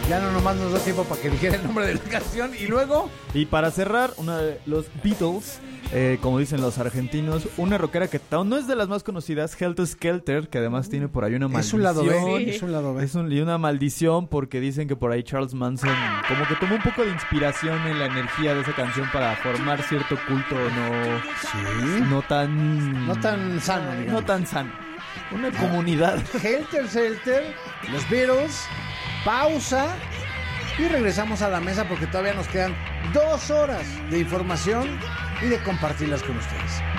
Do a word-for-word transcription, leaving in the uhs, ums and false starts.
Ya no nomás nos dio tiempo para que dijera el nombre de la canción. Y luego... Y para cerrar, una de los Beatles, eh, como dicen los argentinos, una rockera que no es de las más conocidas, Helter Skelter, que además tiene por ahí una maldición. Es un lado B, Sí. es un lado B. Es un- y una maldición porque dicen que por ahí Charles Manson como que tomó un poco de inspiración en la energía de esa canción para formar cierto culto no, Sí. no tan... No tan sano, digamos. No tan sano. Una comunidad. Helter Skelter, los Beatles, pausa y regresamos a la mesa porque todavía nos quedan dos horas de información y de compartirlas con ustedes.